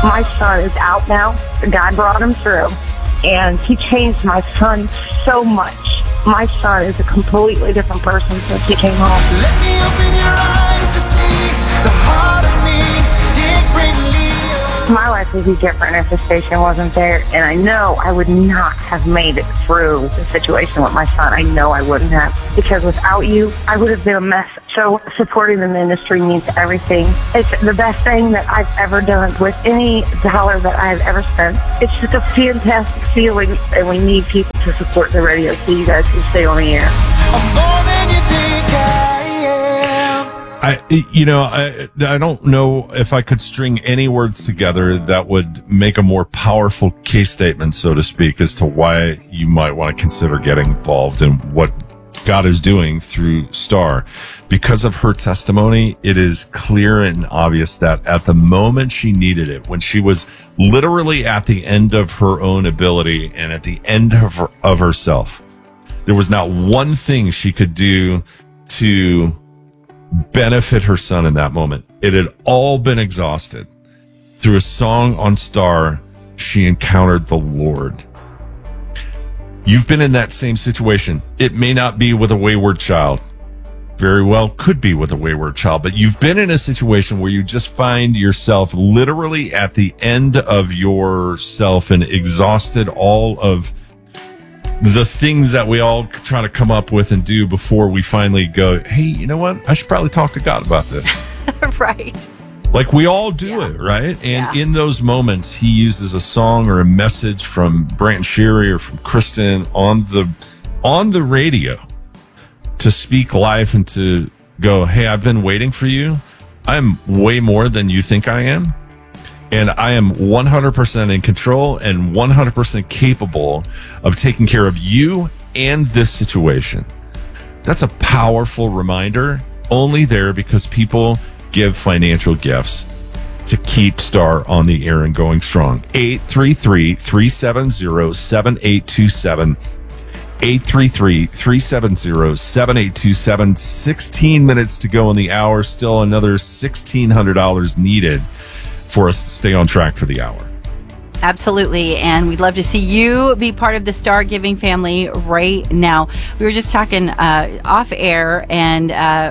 My son is out now. God brought him through, and he changed my son so much. My son is a completely different person since he came home. Let me open your eyes to see the heart of me differently. My life would be different if the station wasn't there, and I know I would not have made it through the situation with my son. I know I wouldn't have, because without you, I would have been a mess. So supporting the ministry means everything. It's the best thing that I've ever done with any dollar that I've ever spent. It's just a fantastic feeling, and we need people to support the radio so you guys can stay on the air. I'm more than you think I am. I don't know if I could string any words together that would make a more powerful case statement, so to speak, as to why you might want to consider getting involved in what God is doing through Star. Because of her testimony, it is clear and obvious that at the moment she needed it, when she was literally at the end of her own ability and at the end of herself, there was not one thing she could do to benefit her son in that moment. It had all been exhausted. Through a song on Star, she encountered the Lord. You've been in that same situation. It may not be with a wayward child. Very well could be with a wayward child, but you've been in a situation where you just find yourself literally at the end of yourself and exhausted all of the things that we all try to come up with and do before we finally go, hey, you know what? I should probably talk to God about this. Right. Like we all do it, right? And in those moments, he uses a song or a message from Brant Sherry or from Kristen on the radio to speak life and to go, hey, I've been waiting for you. I'm way more than you think I am. And I am 100% in control and 100% capable of taking care of you and this situation. That's a powerful reminder, only there because people give financial gifts to keep Star on the air and going strong. 833-370-7827. 833-370-7827. 16 minutes to go in the hour. Still another $1,600 needed for us to stay on track for the hour. Absolutely. And we'd love to see you be part of the Star Giving family right now. We were just talking off air, and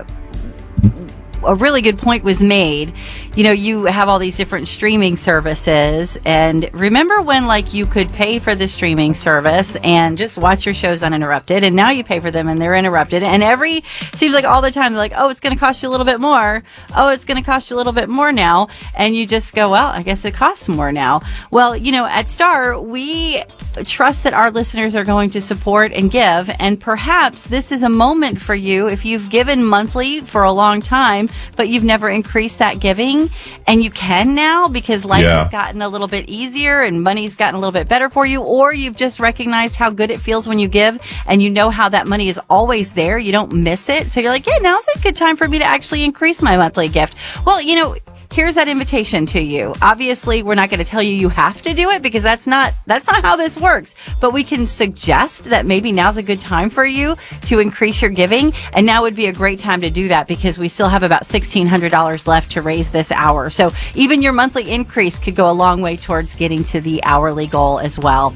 a really good point was made. You know, you have all these different streaming services, and remember when you could pay for the streaming service and just watch your shows uninterrupted, and now you pay for them and they're interrupted, and seems like all the time they're like, oh, it's going to cost you a little bit more. Oh, it's going to cost you a little bit more now. And you just go, well, I guess it costs more now. Well, at Star, we trust that our listeners are going to support and give, and perhaps this is a moment for you if you've given monthly for a long time, but you've never increased that giving, and you can now because life has gotten a little bit easier and money's gotten a little bit better for you, or you've just recognized how good it feels when you give, and you know how that money is always there. You don't miss it. So you're like, yeah, now's a good time for me to actually increase my monthly gift. Well, here's that invitation to you. Obviously, we're not going to tell you have to do it because that's not how this works. But we can suggest that maybe now's a good time for you to increase your giving. And now would be a great time to do that because we still have about $1,600 left to raise this hour. So even your monthly increase could go a long way towards getting to the hourly goal as well.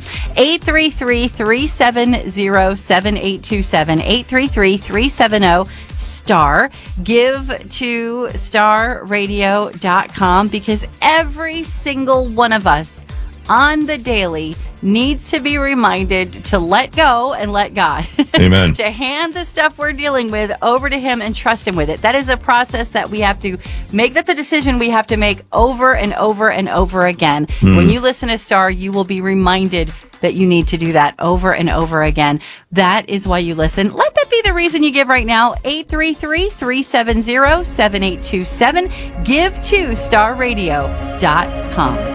833-370-7827. 833-370-STAR. Give to starradio.com because every single one of us on the daily needs to be reminded to let go and let God. Amen. To hand the stuff we're dealing with over to Him and trust Him with it. That is a process that we have to make. That's a decision we have to make over and over and over again. When you listen to Star, you will be reminded that you need to do that over and over again. That is why you listen. Let that be the reason you give right now. 833-370-7827. Give to starradio.com.